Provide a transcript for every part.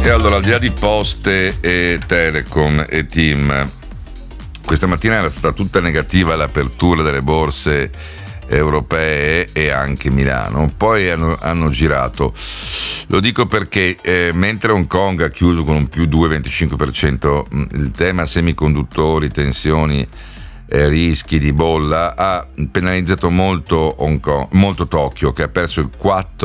E allora, al di là di Poste e Telecom e TIM, questa mattina era stata tutta negativa l'apertura delle borse europee e anche Milano, poi hanno girato. Lo dico perché mentre Hong Kong ha chiuso con un più 2,25%, il tema semiconduttori, tensioni, rischi di bolla ha penalizzato molto Hong Kong, molto Tokyo, che ha perso il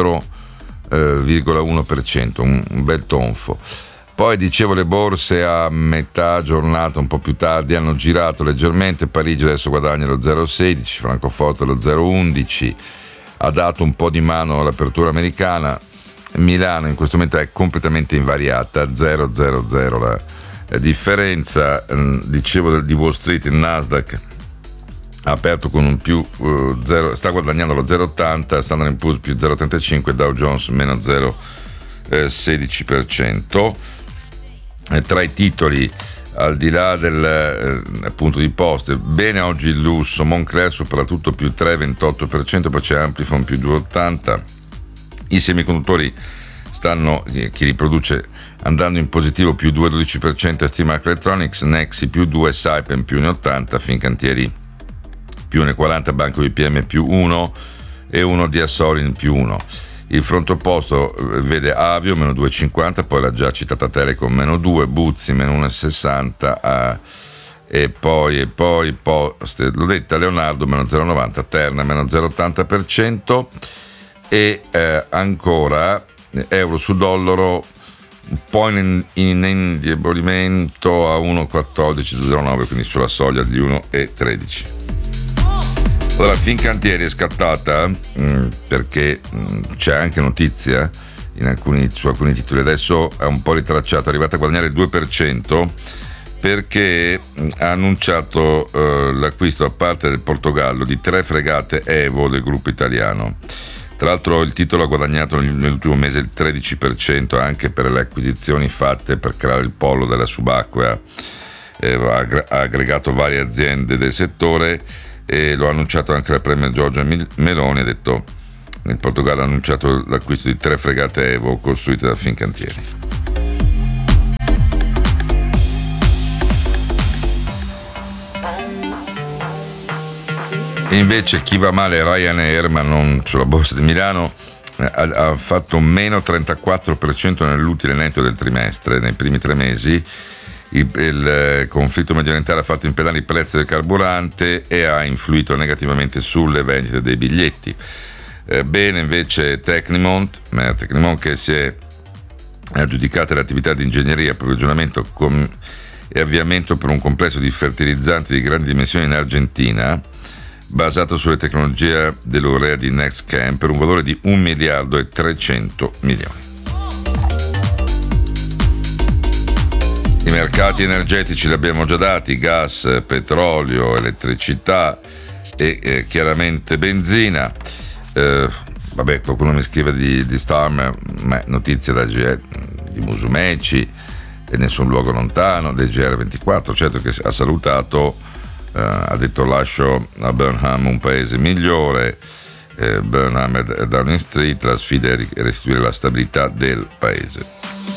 4,1%, un bel tonfo. Poi dicevo, le borse a metà giornata, un po' più tardi, hanno girato leggermente. Parigi adesso guadagna lo 0,16, Francoforte lo 0,11, ha dato un po' di mano all'apertura americana. Milano in questo momento è completamente invariata, 0,00 la differenza. Dicevo di Wall Street, il Nasdaq ha aperto con un più 0, sta guadagnando lo 0,80, Standard & Poor's più 0,35, Dow Jones meno 0,16%. Tra i titoli, al di là del appunto di Poste, bene oggi il lusso, Moncler soprattutto più 3,28%, poi c'è Amplifon più 2,80%. I semiconduttori stanno, chi li produce, andando in positivo più 2,12%, STMicroelectronics, Electronics, Nexi più 2, Saipem più 1,80%, Fincantieri più 1,40%, Banco BPM più 1 e uno di Assorin più 1. Il fronte opposto vede Avio meno 2,50, poi la già citata Telecom meno 2, Buzzi meno 1,60 e poi Poste, l'ho detta, Leonardo meno 0,90, Terna meno 0,80% e ancora euro su dollaro un po' in indebolimento a 1,1409, quindi sulla soglia di 1,13. Allora, Fincantieri è scattata perché c'è anche notizia su alcuni titoli, adesso è un po' ritracciato, è arrivata a guadagnare il 2% perché ha annunciato l'acquisto da parte del Portogallo di 3 fregate Evo del gruppo italiano. Tra l'altro il titolo ha guadagnato nell'ultimo mese il 13% anche per le acquisizioni fatte per creare il polo della subacquea, ha aggregato varie aziende del settore e lo ha annunciato anche la premier Giorgia Meloni. Ha detto, il Portogallo ha annunciato l'acquisto di 3 fregate Evo costruite da Fincantieri. E invece chi va male, Ryanair, ma non sulla borsa di Milano, ha fatto meno 34% nell'utile netto del trimestre, nei primi 3 mesi. Il conflitto mediorientale ha fatto impennare i prezzi del carburante e ha influito negativamente sulle vendite dei biglietti. Bene invece Tecnimont che si è aggiudicata le attività di ingegneria, approvvigionamento e avviamento per un complesso di fertilizzanti di grandi dimensioni in Argentina, basato sulle tecnologie dell'urea di NextChem, per un valore di 1 miliardo e 300 milioni. I mercati energetici li abbiamo già dati: gas, petrolio, elettricità e chiaramente benzina. Qualcuno mi scrive di Starmer, ma notizia da di Musumeci e nessun luogo lontano, del GR24, certo, che ha salutato, ha detto lascio a Burnham un paese migliore, Burnham e Downing Street, la sfida è restituire la stabilità del paese.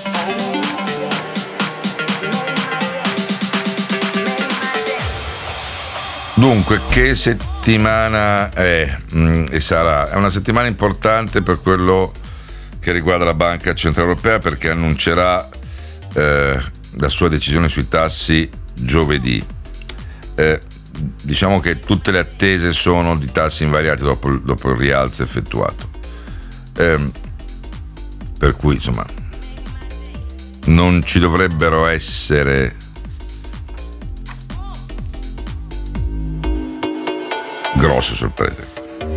Dunque, che settimana è e sarà? È una settimana importante per quello che riguarda la Banca Centrale Europea, perché annuncerà la sua decisione sui tassi giovedì. Diciamo che tutte le attese sono di tassi invariati dopo il rialzo effettuato. Per cui, insomma, non ci dovrebbero essere grosse sorprese.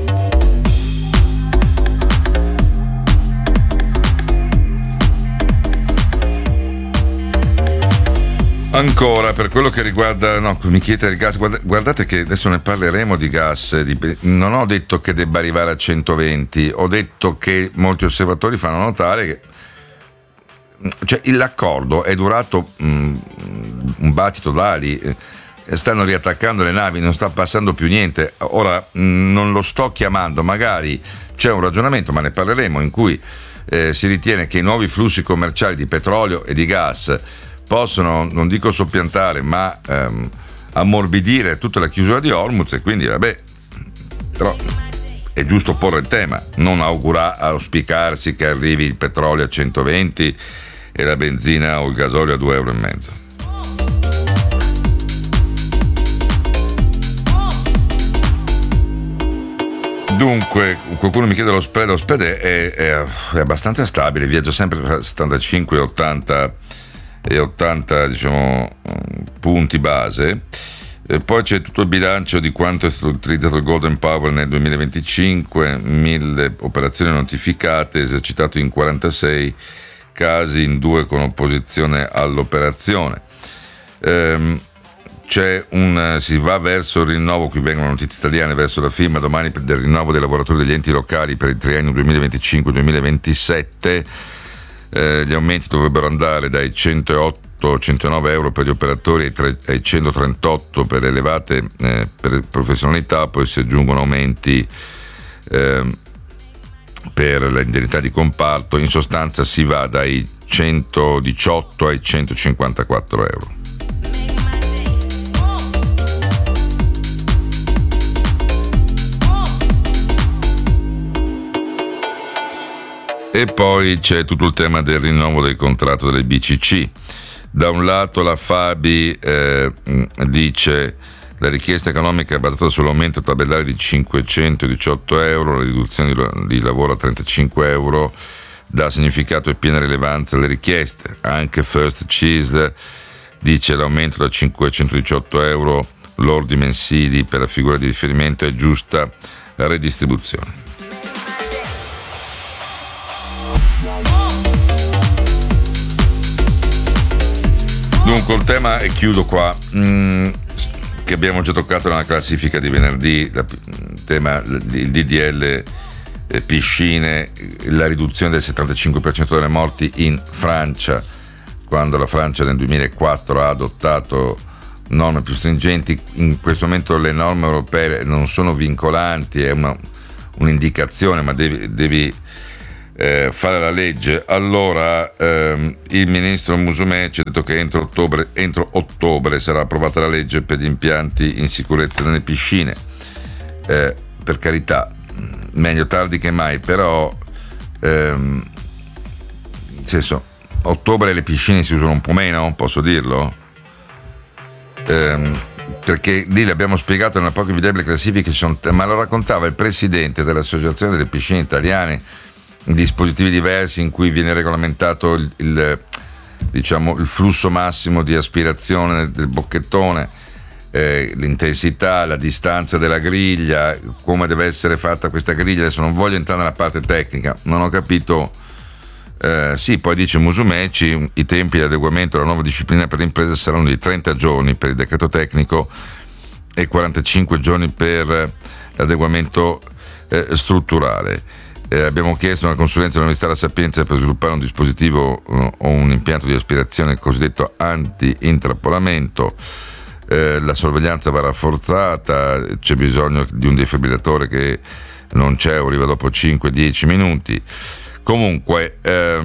Ancora per quello che riguarda, mi chiedete del gas, guardate che adesso ne parleremo di gas, non ho detto che debba arrivare a 120, ho detto che molti osservatori fanno notare che l'accordo è durato un battito d'ali, stanno riattaccando le navi, non sta passando più niente. Ora non lo sto chiamando, magari c'è un ragionamento, ma ne parleremo, in cui si ritiene che i nuovi flussi commerciali di petrolio e di gas possono, non dico soppiantare, ma ammorbidire tutta la chiusura di Hormuz, e quindi però è giusto porre il tema, non auspicarsi che arrivi il petrolio a 120 e la benzina o il gasolio a 2,5 euro. Dunque, qualcuno mi chiede lo spread è abbastanza stabile, viaggia sempre tra 75 e 80 diciamo punti base. Poi c'è tutto il bilancio di quanto è stato utilizzato il Golden Power nel 2025, 1000 operazioni notificate, esercitato in 46 casi, in 2 con opposizione all'operazione. Si va verso il rinnovo, qui vengono notizie italiane, verso la firma domani del rinnovo dei lavoratori degli enti locali per il triennio 2025-2027. Gli aumenti dovrebbero andare dai 109 euro per gli operatori ai 138 per le elevate per professionalità, poi si aggiungono aumenti per l'indennità di comparto. In sostanza si va dai 118 ai 154 euro. E poi c'è tutto il tema del rinnovo del contratto delle BCC. Da un lato la Fabi dice: la richiesta economica è basata sull'aumento tabellare di 518 euro, la riduzione di lavoro a 35 euro dà significato e piena rilevanza alle richieste. Anche First Cheese dice: l'aumento da 518 euro lordi mensili per la figura di riferimento è giusta redistribuzione. Dunque il tema, e chiudo qua, che abbiamo già toccato nella classifica di venerdì, il tema del DDL piscine, la riduzione del 75% delle morti in Francia, quando la Francia nel 2004 ha adottato norme più stringenti. In questo momento le norme europee non sono vincolanti, è un'indicazione, ma devi fare la legge. Allora il ministro Musumeci ha detto che entro ottobre sarà approvata la legge per gli impianti in sicurezza nelle piscine. Per carità, meglio tardi che mai, però nel senso, ottobre le piscine si usano un po' meno, posso dirlo? Perché lì l'abbiamo spiegato nella poco evitabile classifica, ma lo raccontava il presidente dell'associazione delle piscine italiane, dispositivi diversi in cui viene regolamentato il flusso massimo di aspirazione del bocchettone, l'intensità, la distanza della griglia, come deve essere fatta questa griglia. Adesso non voglio entrare nella parte tecnica, non ho capito. Sì, poi dice Musumeci: i tempi di adeguamento alla nuova disciplina per le imprese saranno di 30 giorni per il decreto tecnico e 45 giorni per l'adeguamento strutturale. Abbiamo chiesto una consulenza all'Università La Sapienza per sviluppare un dispositivo o un impianto di aspirazione cosiddetto anti-intrappolamento. La sorveglianza va rafforzata, c'è bisogno di un defibrillatore che non c'è o arriva dopo 5-10 minuti. Comunque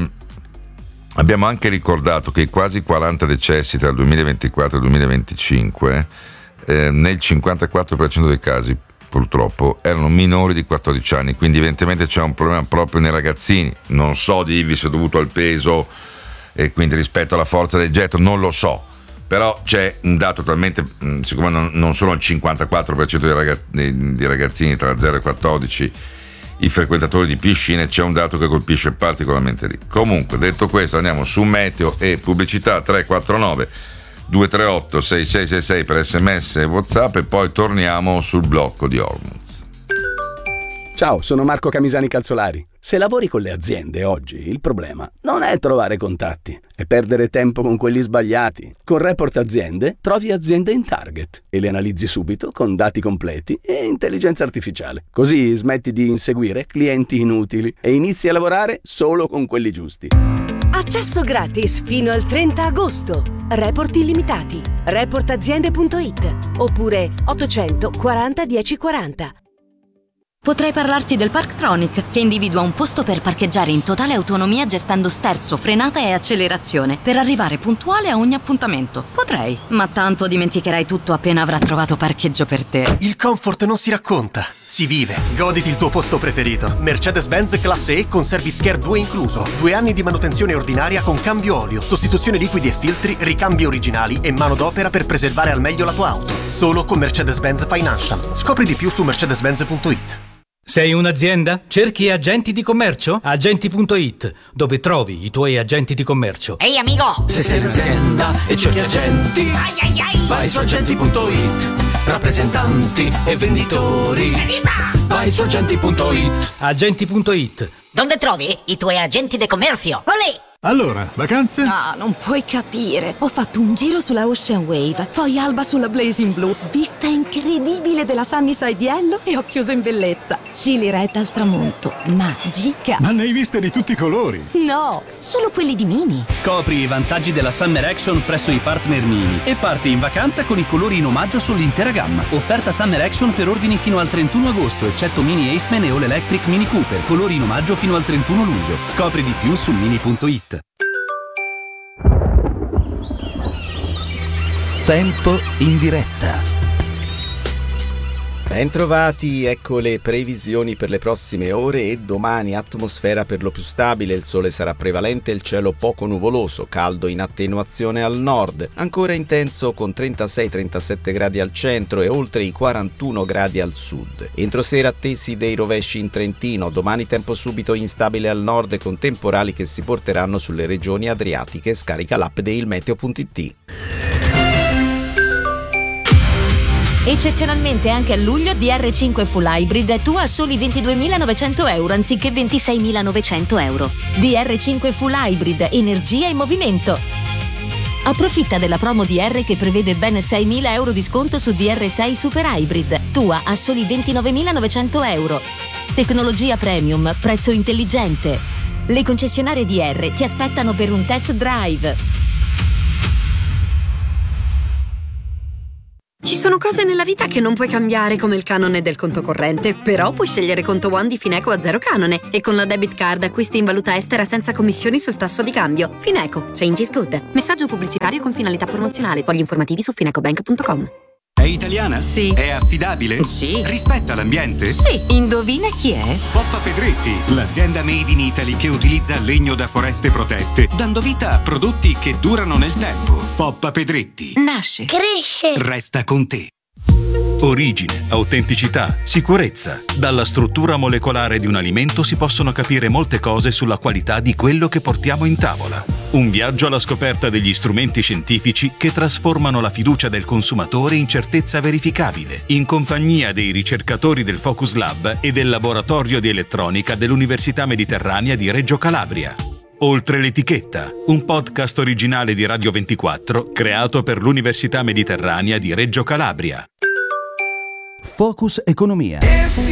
abbiamo anche ricordato che i quasi 40 decessi tra il 2024 e il 2025 nel 54% dei casi purtroppo erano minori di 14 anni, quindi evidentemente c'è un problema proprio nei ragazzini. Non so dirvi se è dovuto al peso e quindi rispetto alla forza del getto, non lo so, però c'è un dato talmente, siccome non sono il 54% di ragazzini tra 0 e 14 i frequentatori di piscine, c'è un dato che colpisce particolarmente lì. Comunque, detto questo, andiamo su meteo e pubblicità. 349 238 6666 per SMS e WhatsApp, e poi torniamo sul blocco di Hormuz. Ciao, sono Marco Camisani Calzolari. Se lavori con le aziende oggi, il problema non è trovare contatti, è perdere tempo con quelli sbagliati. Con Report Aziende trovi aziende in target e le analizzi subito con dati completi e intelligenza artificiale. Così smetti di inseguire clienti inutili e inizi a lavorare solo con quelli giusti. Accesso gratis fino al 30 agosto. Report illimitati. Reportaziende.it oppure 840 1040. Potrei parlarti del Parktronic, che individua un posto per parcheggiare in totale autonomia gestendo sterzo, frenata e accelerazione, per arrivare puntuale a ogni appuntamento. Potrei, ma tanto dimenticherai tutto appena avrà trovato parcheggio per te. Il comfort non si racconta, si vive. Goditi il tuo posto preferito. Mercedes-Benz Classe E con Service Care 2 incluso. 2 anni di manutenzione ordinaria con cambio olio, sostituzione liquidi e filtri, ricambi originali e manodopera per preservare al meglio la tua auto. Solo con Mercedes-Benz Financial. Scopri di più su mercedes-benz.it. Sei un'azienda? Cerchi agenti di commercio? Agenti.it, dove trovi i tuoi agenti di commercio. Ehi amico! Se sei un'azienda e cerchi agenti, vai su agenti.it. Rappresentanti e venditori, vai su agenti.it. Agenti.it. Dove trovi i tuoi agenti di commercio? Olè! Allora, vacanze? No, non puoi capire. Ho fatto un giro sulla Ocean Wave, poi alba sulla Blazing Blue, vista incredibile della Sunnyside Yellow e ho chiuso in bellezza. Chili Red al tramonto, magica. Ma ne hai viste di tutti i colori? No, solo quelli di Mini. Scopri i vantaggi della Summer Action presso i partner Mini e parti in vacanza con i colori in omaggio sull'intera gamma. Offerta Summer Action per ordini fino al 31 agosto, eccetto Mini Aceman e All Electric Mini Cooper. Colori in omaggio fino al 31 luglio. Scopri di più su mini.it. Tempo in diretta. Bentrovati, ecco le previsioni per le prossime ore e domani atmosfera per lo più stabile, il sole sarà prevalente, il cielo poco nuvoloso, caldo in attenuazione al nord, ancora intenso con 36-37 gradi al centro e oltre i 41 gradi al sud. Entro sera attesi dei rovesci in Trentino, domani tempo subito instabile al nord con temporali che si porteranno sulle regioni adriatiche, scarica l'app di ilmeteo.it. Eccezionalmente anche a luglio DR5 Full Hybrid è tua a soli 22.900 euro anziché 26.900 euro. DR5 Full Hybrid, energia in movimento. Approfitta della promo DR che prevede ben 6.000 euro di sconto su DR6 Super Hybrid, tua a soli 29.900 euro. Tecnologia premium, prezzo intelligente. Le concessionarie DR ti aspettano per un test drive. Ci sono cose nella vita che non puoi cambiare, come il canone del conto corrente, però puoi scegliere conto One di Fineco a zero canone e con la debit card acquisti in valuta estera senza commissioni sul tasso di cambio. Fineco, change is good. Messaggio pubblicitario con finalità promozionale. Fogli informativi su finecobank.com. È italiana? Sì. È affidabile? Sì. Rispetta l'ambiente? Sì. Indovina chi è? Foppa Pedretti, l'azienda made in Italy che utilizza legno da foreste protette, dando vita a prodotti che durano nel tempo. Foppa Pedretti. Nasce. Cresce. Resta con te. Origine, autenticità, sicurezza. Dalla struttura molecolare di un alimento si possono capire molte cose sulla qualità di quello che portiamo in tavola. Un viaggio alla scoperta degli strumenti scientifici che trasformano la fiducia del consumatore in certezza verificabile, in compagnia dei ricercatori del Focus Lab e del Laboratorio di Elettronica dell'Università Mediterranea di Reggio Calabria. Oltre l'etichetta, un podcast originale di Radio 24 creato per l'Università Mediterranea di Reggio Calabria. Focus Economia.